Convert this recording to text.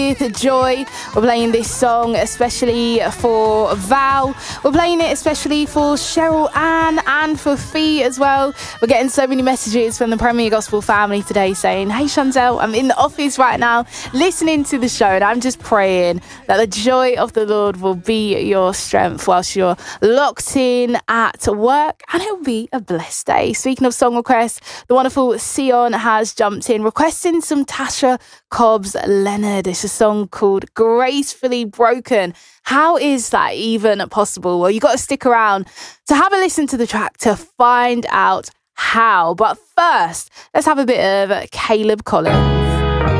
with Joy. We're playing this song especially for Val. We're playing it especially for Cheryl Ann and for Fee as well. We're getting so many messages from the Premier Gospel family today saying, hey Chantel, I'm in the office right now listening to the show and I'm just praying that the joy of the Lord will be your strength whilst you're locked in at work, and it'll be a blessed day. Speaking of song requests, the wonderful Sion has jumped in requesting some Tasha Cobbs Leonard. It's a song called Gracefully Broken. How is that even possible? Well, you got to stick around to have a listen to the track to find out how. But first, let's have a bit of Caleb Collins.